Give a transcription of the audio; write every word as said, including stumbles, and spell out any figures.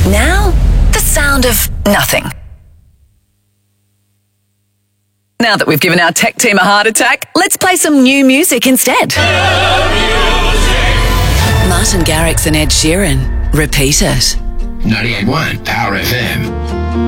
Now, the sound of nothing. Now that we've given our tech team a heart attack, let's play some new music instead. Martin Garrix and Ed Sheeran. Repeat it. ninety-eight point one Power F M.